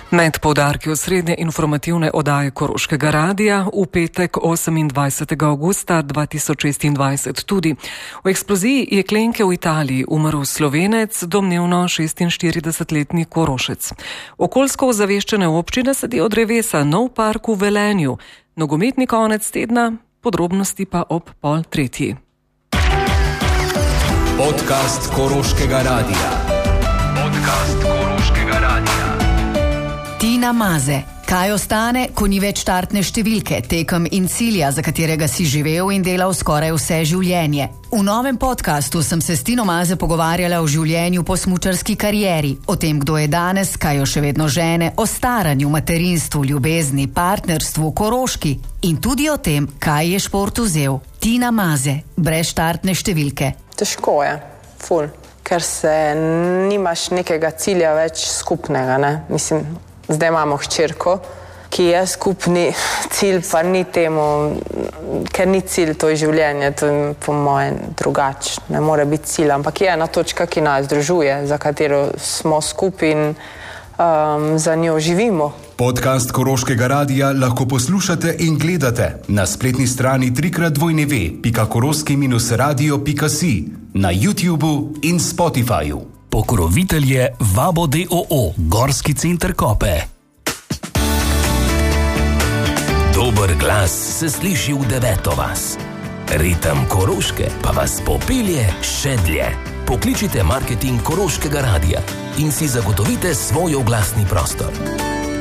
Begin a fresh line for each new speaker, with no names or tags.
Med poudarki osrednje informativne oddaje Koroškega radija v petek 28. augusta 2026 tudi. V eksploziji jeklenke v Italiji umrl Slovenec, domnevno 46-letni Korošec. Okoljsko ozaveščene občine sadijo drevesa nov park v Velenju. Nogometni konec tedna, podrobnosti pa ob 2:30.
Podcast Koroškega radija.
Tina Maze. Kaj ostane, ko ni več štartne številke, tekem in cilja, za katerega si živel in delal skoraj vse življenje? V novem podcastu sem se s Tino Maze pogovarjala o življenju po smučarski karieri, o tem, kdo je danes, kaj jo še vedno žene, o staranju, materinstvu, ljubezni, partnerstvu, Koroški in tudi o tem, kaj je šport vzel. Tina Maze, brez štartne številke.
Težko je, ful, ker se nimaš nekega cilja več skupnega, ne? Mislim, zdaj imamo hčerko, ki je skupni cilj, pa ni temu, ker ni cilj to življenje, to je po mojem drugače, ne more biti cilj, ampak je ena točka, ki nas združuje, za katero smo skupaj in za njo živimo.
Podcast Koroškega radija lahko poslušate in gledate na spletni strani www.koroski-radio.si, na YouTubeu in Spotifyju.
Pokrovitelj je Vabo d.o.o. Gorski center Kope. Dober glas se sliši v deveto vas. Ritem Koroške pa vas popelje še dlje. Pokličite marketing Koroškega radija in si zagotovite svoj oglasni prostor.